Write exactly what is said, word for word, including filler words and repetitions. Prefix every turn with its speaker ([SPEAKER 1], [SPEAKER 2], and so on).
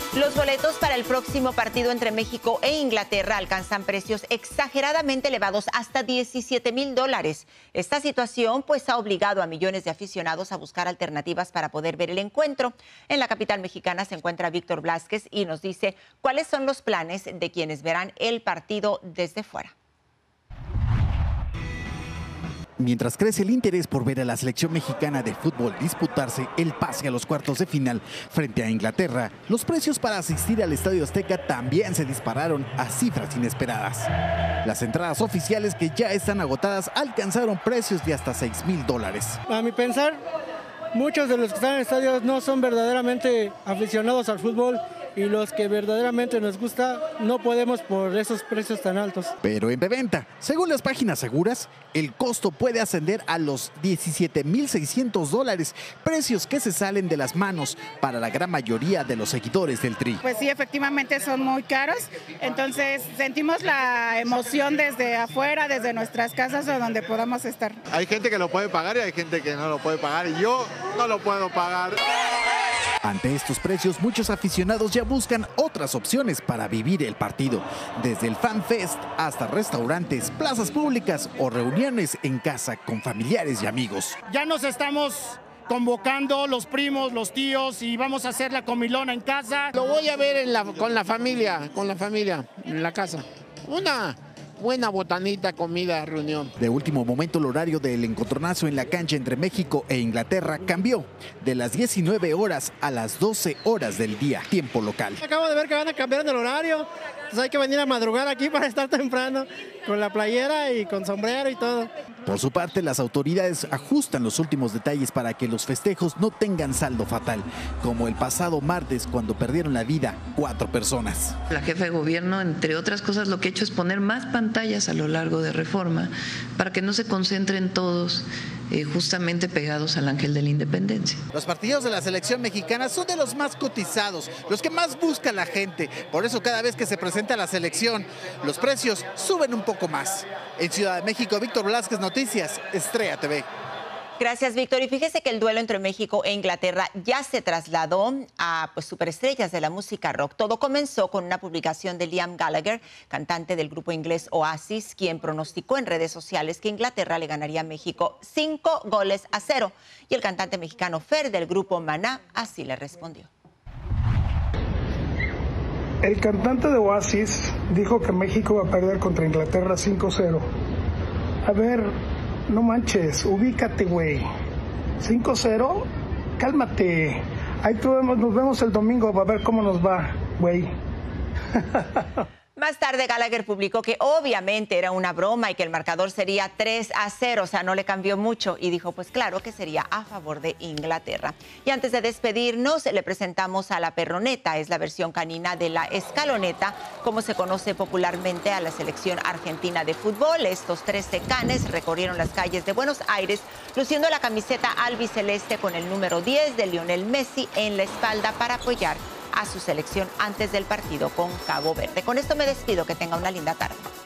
[SPEAKER 1] Los boletos para el próximo partido entre México e Inglaterra alcanzan precios exageradamente elevados, hasta diecisiete mil dólares. Esta situación pues ha obligado a millones de aficionados a buscar alternativas para poder ver el encuentro. En la capital mexicana se encuentra Víctor Blázquez y nos dice cuáles son los planes de quienes verán el partido desde fuera.
[SPEAKER 2] Mientras crece el interés por ver a la selección mexicana de fútbol disputarse el pase a los cuartos de final frente a Inglaterra, los precios para asistir al Estadio Azteca también se dispararon a cifras inesperadas. Las entradas oficiales, que ya están agotadas, alcanzaron precios de hasta seis mil dólares.
[SPEAKER 3] A mi pensar, muchos de los que están en el estadio no son verdaderamente aficionados al fútbol, y los que verdaderamente nos gusta no podemos por esos precios tan altos.
[SPEAKER 2] Pero en preventa, según las páginas seguras, el costo puede ascender a los diecisiete mil seiscientos dólares, precios que se salen de las manos para la gran mayoría de los seguidores del Tri.
[SPEAKER 4] Pues sí, efectivamente son muy caros, entonces sentimos la emoción desde afuera, desde nuestras casas o donde podamos estar.
[SPEAKER 5] Hay gente que lo puede pagar y hay gente que no lo puede pagar, y yo no lo puedo pagar.
[SPEAKER 2] Ante estos precios, muchos aficionados ya buscan otras opciones para vivir el partido, desde el Fan Fest hasta restaurantes, plazas públicas o reuniones en casa con familiares y amigos.
[SPEAKER 6] Ya nos estamos convocando los primos, los tíos, y vamos a hacer la comilona en casa.
[SPEAKER 7] Lo voy a ver en la, con la familia, con la familia, en la casa. Una buena botanita, comida, reunión.
[SPEAKER 2] De último momento, el horario del encontronazo en la cancha entre México e Inglaterra cambió de las diecinueve horas a las doce horas del día, tiempo local.
[SPEAKER 3] Acabo de ver que van a cambiar el horario, entonces hay que venir a madrugar aquí para estar temprano, con la playera y con sombrero y todo.
[SPEAKER 2] Por su parte, las autoridades ajustan los últimos detalles para que los festejos no tengan saldo fatal, como el pasado martes, cuando perdieron la vida cuatro personas.
[SPEAKER 8] La jefa de gobierno, entre otras cosas, lo que ha hecho es poner más pantallas a lo largo de Reforma para que no se concentren todos eh, justamente pegados al Ángel de la Independencia.
[SPEAKER 2] Los partidos de la selección mexicana son de los más cotizados, los que más busca la gente. Por eso, cada vez que se presenta la selección, los precios suben un poco más. En Ciudad de México, Víctor Blázquez, Noticias Estrella T V.
[SPEAKER 1] Gracias, Víctor. Y fíjese que el duelo entre México e Inglaterra ya se trasladó a pues, superestrellas de la música rock. Todo comenzó con una publicación de Liam Gallagher, cantante del grupo inglés Oasis, quien pronosticó en redes sociales que Inglaterra le ganaría a México cinco goles a cero. Y el cantante mexicano Fer, del grupo Maná, así le respondió.
[SPEAKER 9] El cantante de Oasis dijo que México va a perder contra Inglaterra cinco cero. A ver, no manches, ubícate, güey. cinco cero, cálmate. Ahí nos vemos el domingo para ver cómo nos va, güey.
[SPEAKER 1] Más tarde, Gallagher publicó que obviamente era una broma y que el marcador sería tres a cero, o sea, no le cambió mucho, y dijo, pues claro, que sería a favor de Inglaterra. Y antes de despedirnos, le presentamos a la perroneta, es la versión canina de la escaloneta, como se conoce popularmente a la selección argentina de fútbol. Estos trece canes recorrieron las calles de Buenos Aires, luciendo la camiseta albiceleste con el número diez de Lionel Messi en la espalda para apoyar a su selección antes del partido con Cabo Verde. Con esto me despido, que tenga una linda tarde.